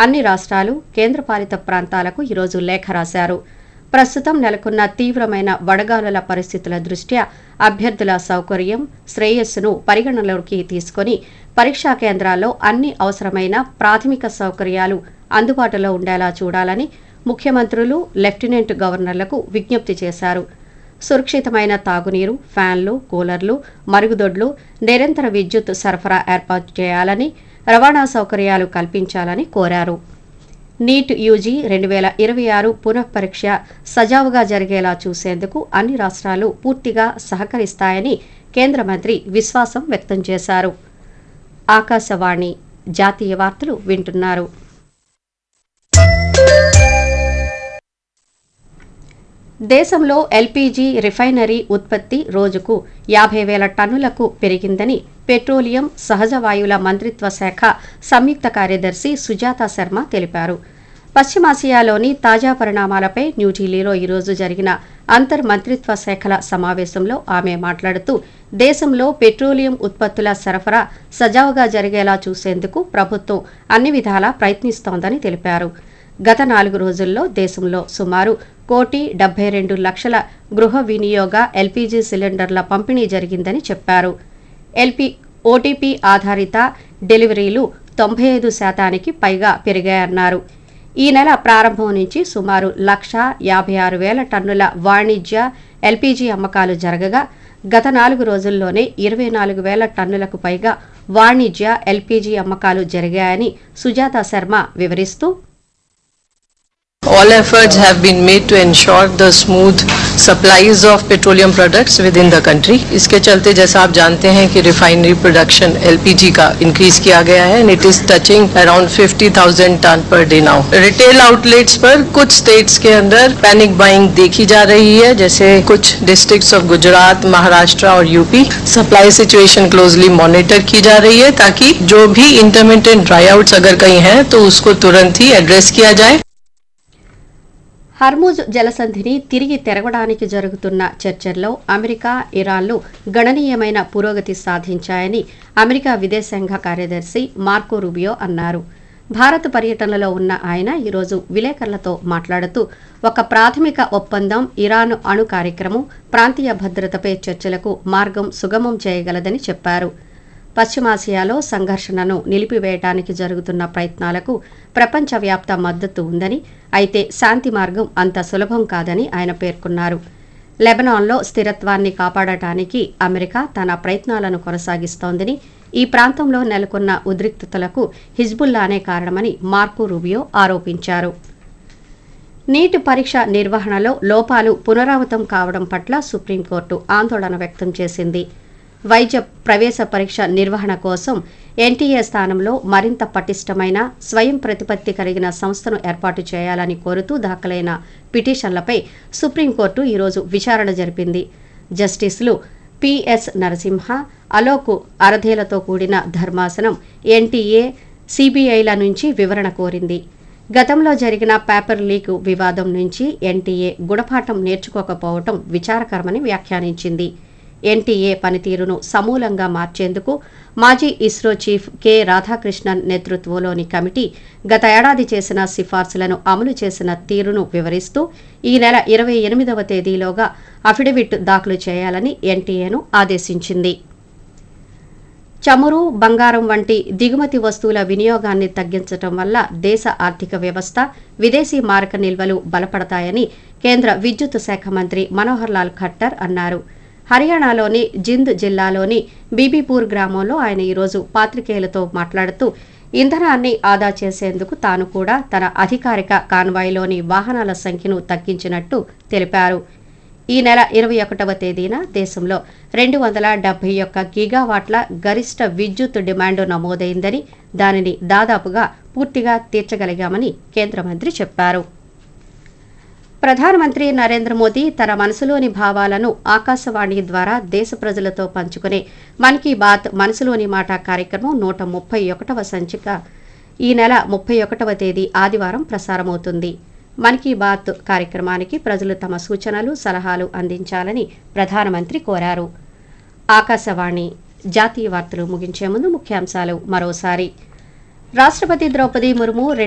అన్ని రాష్ట్రాలు, కేంద్రపాలిత ప్రాంతాలకు ఈరోజు లేఖ రాశారు. ప్రస్తుతం నెలకొన్న తీవ్రమైన వడగాలుల పరిస్థితుల దృష్ట్యా అభ్యర్థుల సౌకర్యం, శ్రేయస్సును పరిగణనలోకి తీసుకుని పరీక్షా కేంద్రాల్లో అన్ని అవసరమైన ప్రాథమిక సౌకర్యాలు అందుబాటులో ఉండేలా చూడాలని ముఖ్యమంత్రులు, లెఫ్టినెంట్ గవర్నర్లకు విజ్ఞప్తి చేశారు. సురక్షితమైన తాగునీరు, ఫ్యాన్లు, కూలర్లు, మరుగుదొడ్లు, నిరంతర విద్యుత్ సరఫరా ఏర్పాటు చేయాలని, రవాణా సౌకర్యాలు కల్పించాలని కోరారు. నీట్ యూజీ 2026 పునఃపరీక్ష సజావుగా జరిగేలా చూసేందుకు అన్ని రాష్ట్రాలు పూర్తిగా సహకరిస్తాయని కేంద్ర మంత్రి విశ్వాసం వ్యక్తం చేశారు. ఆకాశవాణి జాతీయ వార్తలు వింటున్నారు. దేశంలో ఎల్పీజీ రిఫైనరీ ఉత్పత్తి రోజుకు 50,000 టన్నులకు పెరిగిందని పెట్రోలియం, సహజ వాయువుల మంత్రిత్వ శాఖ సంయుక్త కార్యదర్శి సుజాత శర్మ తెలిపారు. పశ్చిమాసియాలోని తాజా పరిణామాలపై న్యూఢిల్లీలో ఈరోజు జరిగిన అంతర్ మంత్రిత్వ శాఖల సమావేశంలో ఆమె మాట్లాడుతూ దేశంలో పెట్రోలియం ఉత్పత్తుల సరఫరా సజావుగా జరిగేలా చూసేందుకు ప్రభుత్వం అన్ని విధాలా ప్రయత్నిస్తోందని తెలిపారు. గత 4 రోజుల్లో దేశంలో సుమారు 1,72,00,000 గృహ వినియోగ ఎల్పీజీ సిలిండర్ల పంపిణీ జరిగిందని చెప్పారు. ఓటీపీ ఆధారిత డెలివరీలు 95% పైగా పెరిగాయన్నారు. ఈ నెల ప్రారంభం నుంచి సుమారు 1,56,000 టన్నుల వాణిజ్య ఎల్పీజీ అమ్మకాలు జరగగా గత 4 రోజుల్లోనే 24,000 టన్నులకు పైగా వాణిజ్య ఎల్పీజీ అమ్మకాలు జరిగాయని సుజాత శర్మ వివరిస్తూ All efforts have been made to ensure the smooth supplies of petroleum products within the country. इसके चलते जैसा आप जानते हैं कि refinery production LPG का increase किया गया है and it is touching around 50,000 ton per day now. Retail outlets पर कुछ states के अंदर panic buying देखी जा रही है, जैसे कुछ districts of गुजरात, महाराष्ट्र और UP. Supply situation closely monitor की जा रही है ताकि जो भी intermittent dryouts अगर कहीं हैं तो उसको तुरंत ही address किया जाए. హర్ముజ్ జలసంధిని తిరిగి తెరవడానికి జరుగుతున్న చర్చల్లో అమెరికా, ఇరాన్లు గణనీయమైన పురోగతి సాధించాయని అమెరికా విదేశాంగ కార్యదర్శి మార్కో రూబియో అన్నారు. భారత్ పర్యటనలో ఉన్న ఆయన ఈరోజు విలేకరులతో మాట్లాడుతూ ఒక ప్రాథమిక ఒప్పందం ఇరాన్ అణు కార్యక్రమం, ప్రాంతీయ భద్రతపై చర్చలకు మార్గం సుగమం చేయగలదని చెప్పారు. పశ్చిమాసియాలో సంఘర్షణను నిలిపివేయడానికి జరుగుతున్న ప్రయత్నాలకు ప్రపంచవ్యాప్త మద్దతు ఉందని, అయితే శాంతి మార్గం అంత సులభం కాదని ఆయన పేర్కొన్నారు. లెబనాన్లో స్థిరత్వాన్ని కాపాడటానికి అమెరికా తన ప్రయత్నాలను కొనసాగిస్తోందని, ఈ ప్రాంతంలో నెలకొన్న ఉద్రిక్తతలకు హిజ్బుల్లానే కారణమని మార్కో రూబియో ఆరోపించారు. నీట్ పరీక్ష నిర్వహణలో లోపాలు పునరావృతం కావడం పట్ల సుప్రీంకోర్టు ఆందోళన వ్యక్తం చేసింది. వైద్య ప్రవేశ పరీక్ష నిర్వహణ కోసం ఎన్టీఏ స్థానంలో మరింత పటిష్టమైన, స్వయం ప్రతిపత్తి కలిగిన సంస్థను ఏర్పాటు చేయాలని కోరుతూ దాఖలైన పిటిషన్లపై సుప్రీంకోర్టు ఈరోజు విచారణ జరిపింది. జస్టిస్లు పిఎస్ నరసింహ, అలోక్ అరధేలతో కూడిన ధర్మాసనం ఎన్టీఏ, సిబిఐల నుంచి వివరణ కోరింది. గతంలో జరిగిన పేపర్ లీక్ వివాదం నుంచి ఎన్టీఏ గుణపాఠం నేర్చుకోకపోవడం విచారకరమని వ్యాఖ్యానించింది. ఎన్టీఏ పనితీరును సమూలంగా మార్చేందుకు మాజీ ఇస్రో చీఫ్ కె రాధాకృష్ణన్ నేతృత్వంలోని కమిటీ గత ఏడాది చేసిన సిఫార్సులను అమలు చేసిన తీరును వివరిస్తూ ఈ నెల 28వ తేదీలోగా అఫిడవిట్ దాఖలు చేయాలని ఎన్టీఏను ఆదేశించింది. చమురు, బంగారం వంటి దిగుమతి వస్తువుల వినియోగాన్ని తగ్గించడం వల్ల దేశ ఆర్థిక వ్యవస్థ, విదేశీ మారక నిల్వలు బలపడతాయని కేంద్ర విద్యుత్ శాఖ మంత్రి మనోహర్ లాల్ ఖట్టర్ అన్నారు. హర్యానాలోని జింద్ జిల్లాలోని బీబీపూర్ గ్రామంలో ఆయన ఈరోజు పాత్రికేయులతో మాట్లాడుతూ ఇంధనాన్ని ఆదా చేసేందుకు తాను కూడా తన అధికారిక కాన్వాయ్లోని వాహనాల సంఖ్యను తగ్గించినట్టు తెలిపారు. ఈ నెల 21వ తేదీన దేశంలో 271 గిగావాట్ల గరిష్ట విద్యుత్ డిమాండ్ నమోదైందని, దానిని దాదాపుగా పూర్తిగా తీర్చగలిగామని కేంద్ర మంత్రి చెప్పారు. ప్రధానమంత్రి నరేంద్ర మోదీ తన మనసులోని భావాలను ఆకాశవాణి ద్వారా దేశ ప్రజలతో పంచుకునే మన్ కీ బాత్ మనసులోని మాట కార్యక్రమం 131వ సంచిక ఈ నెల 31వ తేదీ ఆదివారం ప్రసారమవుతుంది. మన్ కీ బాత్ కార్యక్రమానికి ప్రజలు తమ సూచనలు, సలహాలు అందించాలని ప్రధానమంత్రి కోరారు. ఆకాశవాణి జాతీయ వార్తలు ముగించే ముందు ముఖ్యాంశాలు మరోసారి. రాష్ట్రపతి ద్రౌపది ముర్ము